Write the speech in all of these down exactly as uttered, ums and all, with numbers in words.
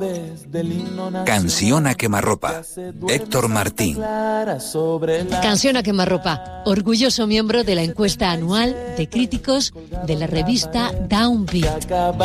Canción a quemarropa, Héctor Martín. Canción a quemarropa, orgulloso miembro de la encuesta anual de críticos de la revista Downbeat.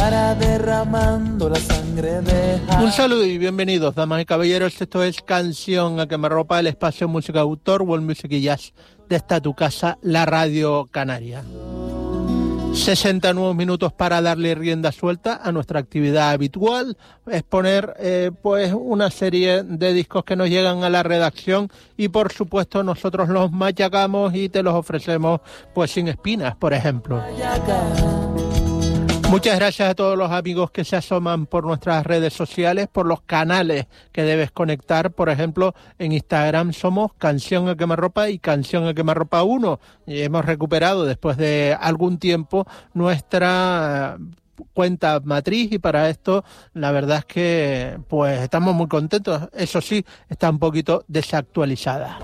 Un saludo y bienvenidos, damas y caballeros. Esto es Canción a quemarropa, el espacio música autor, world music y jazz de esta tu casa, la Radio Canaria. sesenta nuevos minutos para darle rienda suelta a nuestra actividad habitual, exponer eh, pues una serie de discos que nos llegan a la redacción y por supuesto nosotros los machacamos y te los ofrecemos pues sin espinas, por ejemplo. Muchas gracias a todos los amigos que se asoman por nuestras redes sociales, por los canales que debes conectar. Por ejemplo, en Instagram somos Canción a Quemarropa y Canción a Quemarropa uno. Y hemos recuperado después de algún tiempo nuestra cuenta matriz y para esto la verdad es que pues estamos muy contentos. Eso sí, está un poquito desactualizada.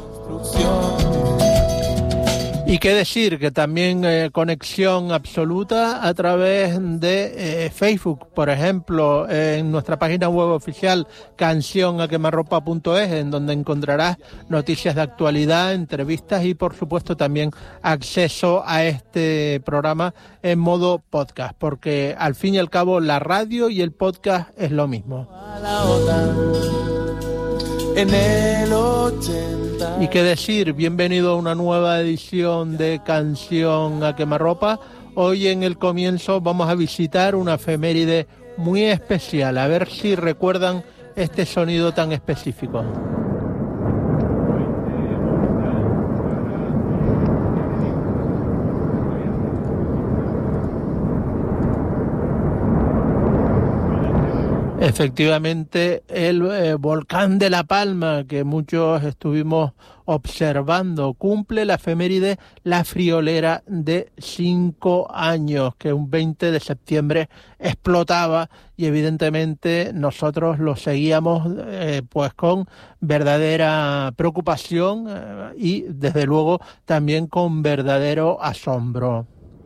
Y qué decir, que también eh, conexión absoluta a través de eh, Facebook, por ejemplo, eh, en nuestra página web oficial canción a quemarropa punto es, en donde encontrarás noticias de actualidad, entrevistas y por supuesto también acceso a este programa en modo podcast, porque al fin y al cabo la radio y el podcast es lo mismo. En el ochenta. Y qué decir, bienvenido a una nueva edición de Canción a Quemarropa. Hoy en el comienzo vamos a visitar una efeméride muy especial, a ver si recuerdan este sonido tan específico. Efectivamente, el eh, volcán de La Palma, que muchos estuvimos observando, cumple la efeméride La Friolera de cinco años, que un veinte de septiembre explotaba y evidentemente nosotros lo seguíamos eh, pues con verdadera preocupación eh, y desde luego también con verdadero asombro.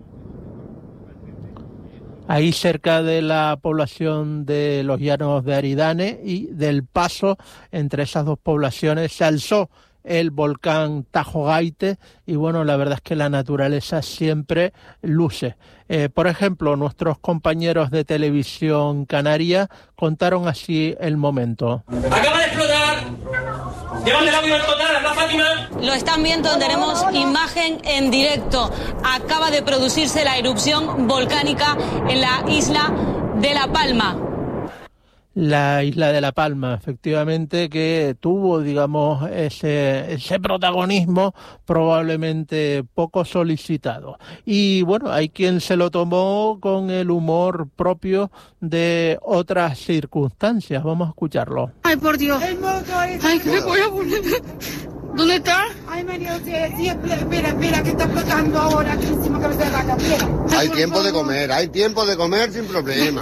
Ahí cerca de la población de los Llanos de Aridane y del paso entre esas dos poblaciones se alzó el volcán Tajo Gaite y bueno, la verdad es que la naturaleza siempre luce. Eh, por ejemplo, nuestros compañeros de Televisión Canaria contaron así el momento. Acaba de explotar. Llévame el audio al total, ¿verdad, Fátima? Lo están viendo, tenemos imagen en directo. Acaba de producirse la erupción volcánica en la isla de La Palma. La isla de La Palma, efectivamente, que tuvo, digamos, ese, ese protagonismo probablemente poco solicitado. Y bueno, hay quien se lo tomó con el humor propio de otras circunstancias. Vamos a escucharlo. Ay, por Dios. Ay, ¿qué me voy a poner? ¿Dónde está? Ay, María, sí, sí, espera, espera, que está explotando ahora. Que encima que me se vaca, espera. Hay tiempo de comer, hay tiempo de comer sin problema.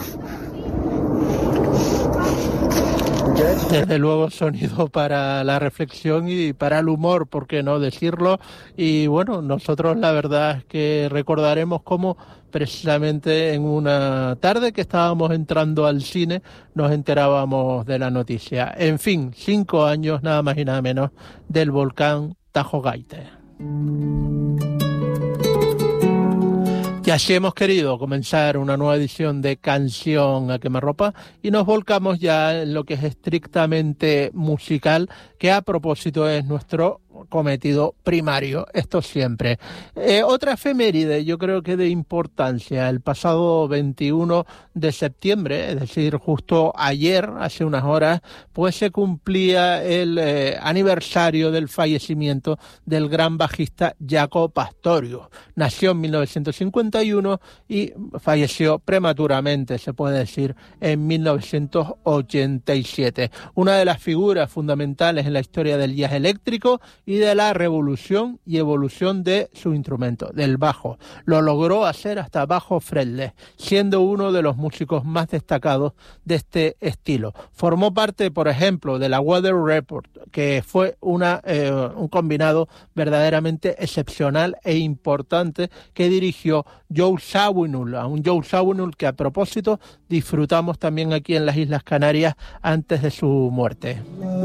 Desde luego sonido para la reflexión y para el humor, ¿por qué no decirlo? Y bueno, nosotros la verdad es que recordaremos cómo precisamente en una tarde que estábamos entrando al cine nos enterábamos de la noticia. En fin, cinco años nada más y nada menos del volcán Tajo Gaite. Y así hemos querido comenzar una nueva edición de Canción a Quemarropa y nos volcamos ya en lo que es estrictamente musical, que a propósito es nuestro cometido primario, esto siempre. Eh, otra efeméride, yo creo que de importancia, el pasado veintiuno de septiembre, es decir, justo ayer, hace unas horas, pues se cumplía el eh, aniversario del fallecimiento del gran bajista Jaco Pastorius. Nació en mil novecientos cincuenta y uno y falleció prematuramente, se puede decir, en mil novecientos ochenta y siete. Una de las figuras fundamentales en la historia del jazz eléctrico y y de la revolución y evolución de su instrumento, del bajo. Lo logró hacer hasta bajo fretless, siendo uno de los músicos más destacados de este estilo. Formó parte, por ejemplo, de la Weather Report, que fue una, eh, un combinado verdaderamente excepcional e importante que dirigió Joe Zawinul, a un Joe Zawinul que a propósito disfrutamos también aquí en las Islas Canarias antes de su muerte.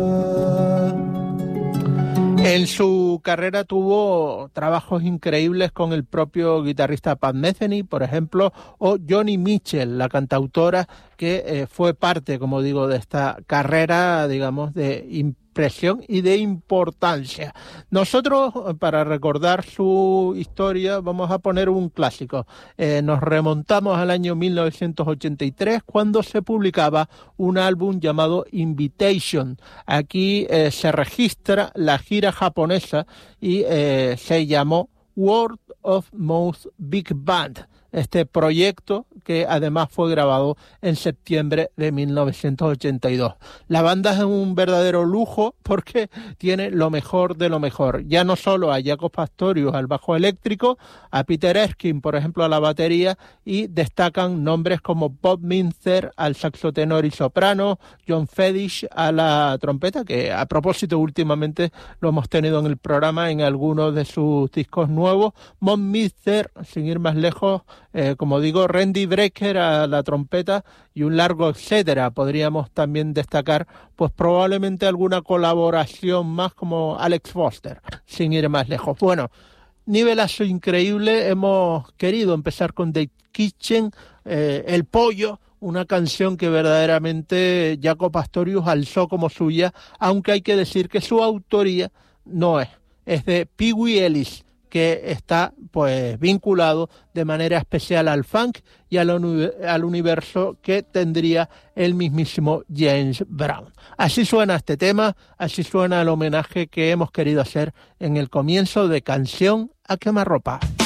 En su carrera tuvo trabajos increíbles con el propio guitarrista Pat Metheny, por ejemplo, o Joni Mitchell, la cantautora que eh, fue parte, como digo, de esta carrera, digamos, de impresión y de importancia. Nosotros, para recordar su historia, vamos a poner un clásico. Eh, nos remontamos al año mil novecientos ochenta y tres, cuando se publicaba un álbum llamado Invitation. Aquí eh, se registra la gira japonesa y eh, se llamó World of Most Big Band. Este proyecto que además fue grabado en septiembre de mil novecientos ochenta y dos. La banda es un verdadero lujo porque tiene lo mejor de lo mejor. Ya no solo a Jaco Pastorius al bajo eléctrico, a Peter Erskine, por ejemplo, a la batería, y destacan nombres como Bob Mintzer al saxo tenor y soprano, John Fedish a la trompeta, que a propósito últimamente lo hemos tenido en el programa en algunos de sus discos nuevos, Bob Mintzer, sin ir más lejos, Eh, como digo, Randy Brecker a la trompeta y un largo etcétera. Podríamos también destacar pues probablemente alguna colaboración más como Alex Foster, sin ir más lejos. Bueno, nivelazo increíble. Hemos querido empezar con The Kitchen, eh, El Pollo, una canción que verdaderamente Jaco Pastorius alzó como suya, aunque hay que decir que su autoría no es, es de Pee Wee Ellis, que está pues vinculado de manera especial al funk y al, uni- al universo que tendría el mismísimo James Brown. Así suena este tema, así suena el homenaje que hemos querido hacer en el comienzo de Canción a Quemarropa.